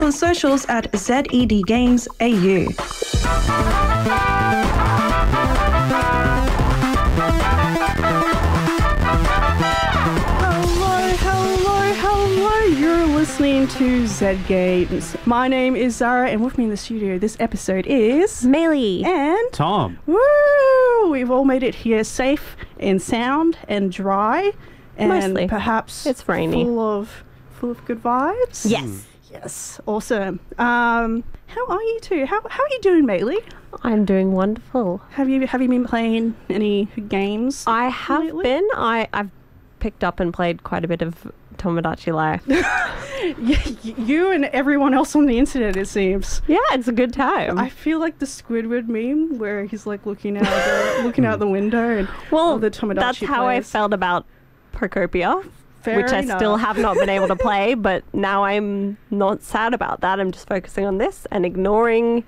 On socials at ZEDGamesAU. Hello, you're listening to Zed Games. My name is Zara, and with me in the studio this episode is Melee and Tom. Woo! We've all made it here safe and sound and dry and Mostly. perhaps It's rainy. full of good vibes. Yes. Yes, awesome. How are you two? How are you doing, Melee? I'm doing wonderful. Have you been playing any games? I have lately? been. I've picked up and played quite a bit of Tomodachi Life. You and everyone else on the internet, it seems. Yeah, it's a good time. I feel like the Squidward meme where he's like looking out the window and all the Tomodachi that's how I players. felt about Procopia, Fair which I enough. still have not been able to play, but now I'm not sad about that. I'm just focusing on this and ignoring.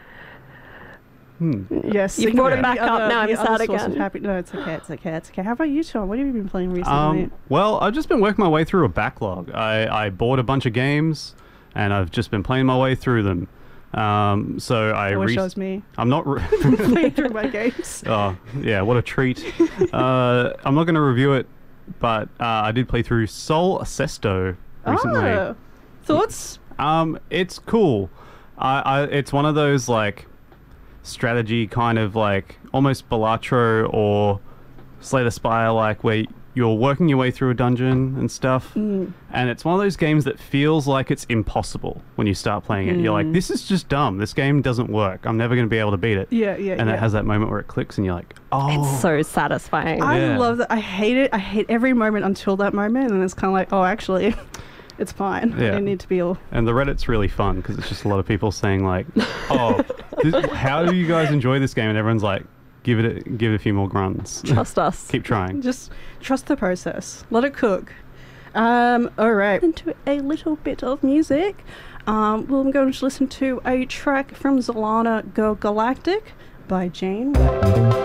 Yes, You brought it the back up, other- now I'm the other sad source of again. No, it's okay. How about you, Tom? What have you been playing recently? Well, I've just been working my way through a backlog. I bought a bunch of games, and I've just been playing my way through them. So I wish that was me. I'm not. Playing through my games. Oh, yeah, what a treat. I'm not going to review it, but I did play through Sol Sesto recently. Oh, thoughts? It's cool. It's one of those, like, strategy kind of, like, almost Balatro or Slay the Spire, like, where you're working your way through a dungeon and stuff. And it's one of those games that feels like it's impossible when you start playing it. You're like, this is just dumb. This game doesn't work. I'm never going to be able to beat it. Yeah. And it has that moment where it clicks and you're like, oh. It's so satisfying. I Yeah. love that. I hate it. I hate every moment until that moment, and it's kind of like, oh, actually, it's fine. I Yeah. don't need to be all. And the Reddit's really fun because it's just a lot of people saying like, oh, how do you guys enjoy this game? And everyone's like, give it a few more grunts. Trust us. Keep trying. Just trust the process. Let it cook. All right. Into a little bit of music. We're going to listen to a track from Zelana Go Galactic by Jane.